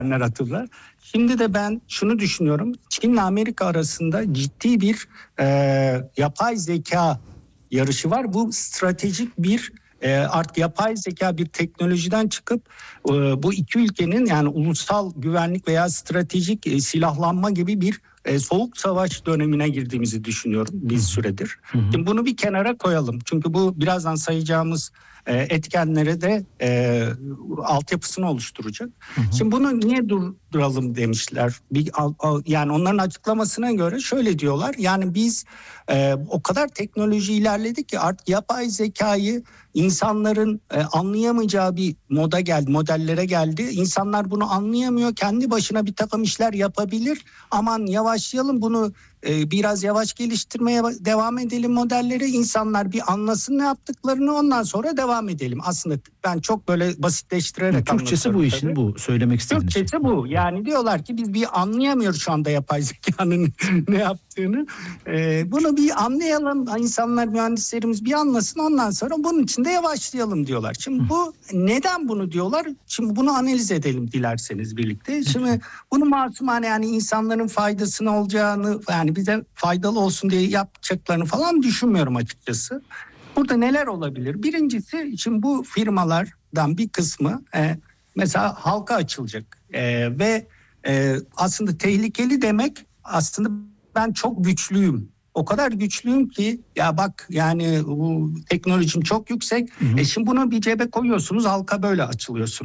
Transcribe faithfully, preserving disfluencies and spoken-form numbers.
hatırlar. Şimdi de ben şunu düşünüyorum. Çin'le Amerika arasında ciddi bir e, yapay zeka yarışı var. Bu stratejik bir e, artık yapay zeka bir teknolojiden çıkıp e, bu iki ülkenin yani ulusal güvenlik veya stratejik e, silahlanma gibi bir e, soğuk savaş dönemine girdiğimizi düşünüyorum bir süredir. Hı hı. Şimdi bunu bir kenara koyalım. Çünkü bu birazdan sayacağımız e, etkenlere de e, altyapısını oluşturacak. Hı hı. Şimdi bunu niye durduralım demişler. Bir, yani onların açıklamasına göre şöyle diyorlar. Yani biz e, o kadar teknoloji ilerledi ki artık yapay zekayı insanların e, anlayamayacağı bir moda geldi, modellere geldi. İnsanlar bunu anlayamıyor. Kendi başına bir takım işler yapabilir. Aman yavaşlayalım bunu e, biraz yavaş geliştirmeye devam edelim modelleri. İnsanlar bir anlasın ne yaptıklarını, ondan sonra devam edelim. Aslında ben çok böyle basitleştirerek yani Türkçesi bu işin, tabii. bu söylemek istediğiniz. Türkçesi bu. Yani diyorlar ki biz bir anlayamıyoruz şu anda yapay zekanın ne yaptığını. Ee, bunu bir anlayalım. İnsanlar, mühendislerimiz bir anlasın, ondan sonra bunun için de yavaşlayalım diyorlar. Şimdi bu neden bunu diyorlar? Şimdi bunu analiz edelim dilerseniz birlikte. Şimdi bunu masumane yani insanların faydasına olacağını, yani bize faydalı olsun diye yapacaklarını falan düşünmüyorum açıkçası. Burada neler olabilir? Birincisi, şimdi bu firmalardan bir kısmı e, mesela halka açılacak e, ve e, aslında tehlikeli demek, aslında ben çok güçlüyüm. O kadar güçlüyüm ki ya bak yani bu teknolojim çok yüksek. Hı hı. E şimdi bunu bir cebe koyuyorsunuz, halka böyle açılıyorsunuz.